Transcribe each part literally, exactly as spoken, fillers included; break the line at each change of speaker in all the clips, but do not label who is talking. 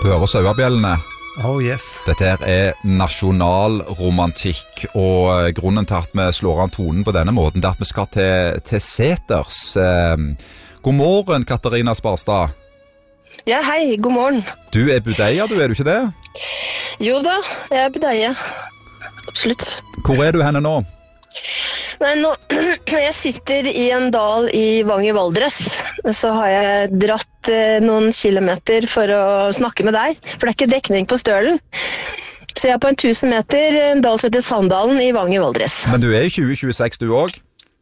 Du hører sauebjellene.
Oh yes.
Dette her er nasjonalromantikk, og grunnen til at vi slår an tonen på denne måten, det er at vi skal til, til Seters. God morgen, Katarina Sparstad.
Ja, hei, god morgen.
Du er budeia, du er du ikke det?
Jo da, jeg er budeia. Absolutt.
Hvor er du henne nå?
Nei, nå, jeg sitter i en dal i Vang i Valdres, så har jeg dratt eh, noen kilometer for å snakke med deg, for det er ikke dekning på Stølen. Så jeg er på en tusen meter, en dal som heter Sandalen i Vang i Valdres.
Men du er i tjue tjueseks du også?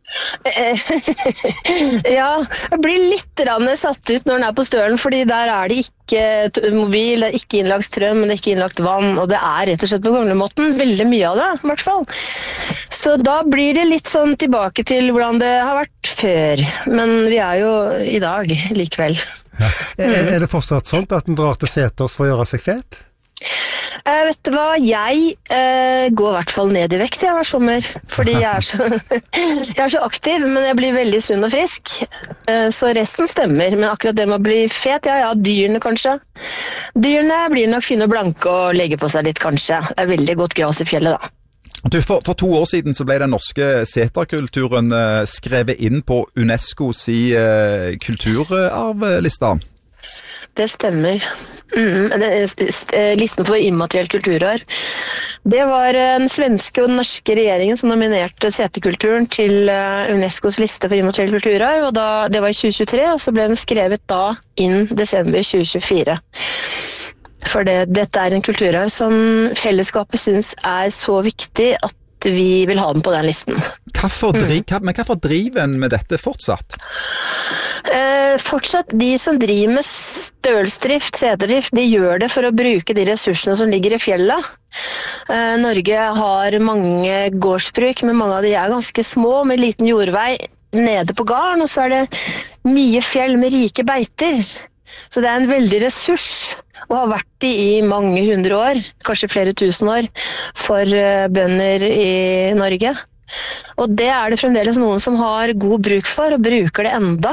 Ja, jeg blir litt rann satt ut når den er på Stølen, fordi der er det ikke mobil, det er ikke innlagt strøm, det er ikke innlagt vann, og det er rett og slett på gamlemåten veldig mye av det, i hvert fall. Så da blir det litt sånn tilbake til hvordan det har vært før, men vi er jo i dag likevel.
Ja. Er, er det fortsatt sånn at den drar til Seters for å gjøre seg fet?
Eh, vet du hva, jeg eh, går i hvert fall ned i vekt jeg hver sommer, fordi jeg er, så, jeg er så aktiv, men jeg blir veldig sunn og frisk, eh, så resten stemmer, men akkurat det med å bli fet, ja, ja, dyrene kanskje. Dyrene blir nok fine og blanke og legger på seg litt kanskje, det er veldig godt gras i fjellet da.
Du, for, for to år siden så ble den norske seterkulturen uh, skrevet inn på UNESCOs i, uh, kulturarvlista.
Det stemmer. Mm, listen for immateriell kulturarv. Det var den svenske og den norske regjeringen som nominerte seterkulturen til UNESCOs liste for immateriell kulturarv, og da, det var i tjue tjuetre, og så ble den skrevet da inn desember tjue tjuefire. For det, dette er en kulturarv som fellesskapet synes er så viktig at vi vil ha den på den listen.
Hvorfor dri- mm. Men hvorfor driver en med dette fortsatt?
Eh, fortsatt, de som driver med stølsdrift, seterdrift, de gjør det for å bruke de ressursene som ligger i fjellet. Eh, Norge har mange gårdsbruk, men mange av de er ganske små, med liten jordvei nede på gården, og så er det mye fjell med rike beiter. Så det er en veldig ressurs, og har vært det i mange hundre år, kanskje flere tusen år, for bønder i Norge. Og det er det fremdeles noen som har god bruk for, og bruker det enda.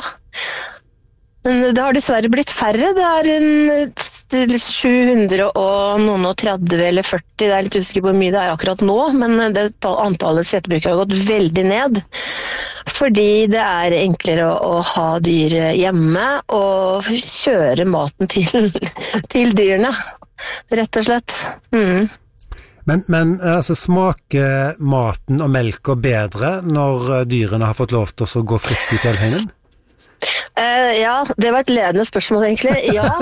Men det har dessverre blitt færre, det er en sju hundre og noen og tretti eller førti, det er litt usikker på hvor mye det er akkurat nå, men det, antallet seterbrukere har gått veldig ned. Fordi det er enklere å, å ha dyr hjemme og kjøre maten til, til dyrene, rett og slett. Mm.
Men, men altså, smaker maten og melka bedre når dyrene har fått lov til å gå fritt i fjellheimen?
Uh, ja, det var et ledende spørsmål egentlig. Ja,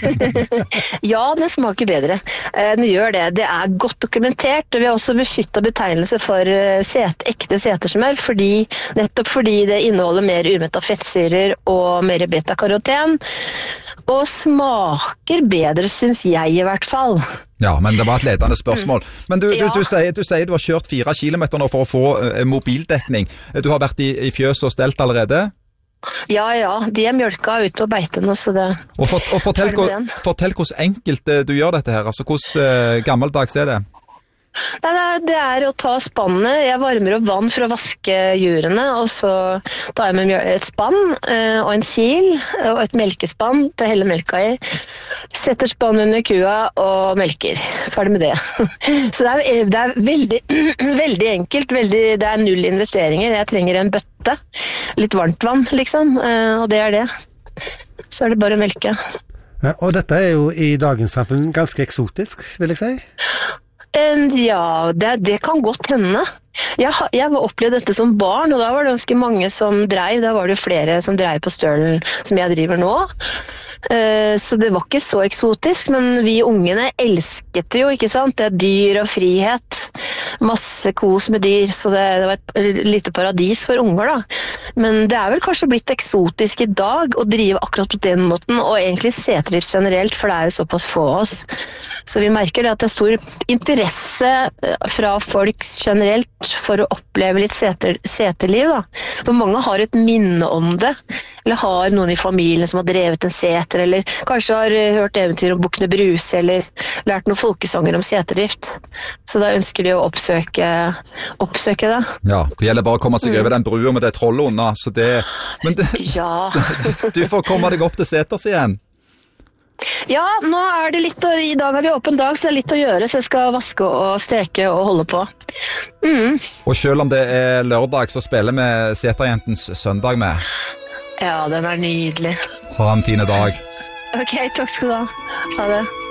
ja det smaker bedre. Uh, det gjør det. Det er godt dokumentert, og vi har også beskyttet betegnelse for uh, set, ekte setersmør, fordi, nettopp fordi det inneholder mer umettet fettsyrer og mer beta-karoten, og smaker bedre, synes jeg i hvert fall.
Ja, men det var et ledende spørsmål. Men du,
ja.
du, du, sier, du sier du har kjørt fire kilometer nå for å få uh, mobildekning. Du har vært i, i fjøs og stelt allerede?
Ja, ja, de er mjølka ut på beitene, så det...
Og, for, og fortell, hvor, fortell hvordan enkelt du gjør dette her, altså hvordan uh, gammeldags er det?
Nei, det er å ta spannet. Jeg varmer opp vann for å vaske jurene, og så tar jeg med et spann og en sil og et melkespann til å helle melka i. Setter spann under kua og melker. Ferdig med det. Så det er, det er veldig, veldig enkelt. Veldig, det er null investeringer. Jeg trenger en bøtte. Litt varmt vann, liksom. Og det er det. Så er det bare å melke.
Ja, og dette er jo i dagens samfunn ganske eksotisk, vil jeg si.
Ja, det, det kan godt hende. Jeg, jeg var opplevd dette som barn, og da var det ganske mange som drev. Da var det flere som drev på Stølen som jeg driver nå. Så det var ikke så eksotisk, men vi ungene elsket det jo, ikke sant? Det er dyr og frihet. Masse kos med dyr, så det, det var et lite paradis for unger da. Men det er vel kanskje blitt eksotisk i dag å drive akkurat på den måten, og egentlig seterdrift generelt, for det er jo såpass få av oss. Så vi merker det at det er stor interesse fra folk generelt for å oppleve litt seter, seterliv da. For mange har et minne om det, eller har noen i familien som har drevet en seter, eller kanskje har hørt eventyr om Bukkene Bruse, eller lært noen folkesanger om seterdrift. Så da ønsker de å oppsøke, oppsøke det.
Ja, det gjelder bare å komme seg over den brua med det trollet under, så det... Men det,
ja.
du får komme deg opp til Seters igjen.
Ja, nå er det litt å, i dag har vi åpen dag, så det er litt å gjøre, så jeg skal vaske og steke og holde på. Mm.
Og selv om det er lørdag, så spiller vi Seterjentens søndag med.
Ja, den er nydelig.
Ha en fin dag.
Ok, takk skal du ha. Ha det.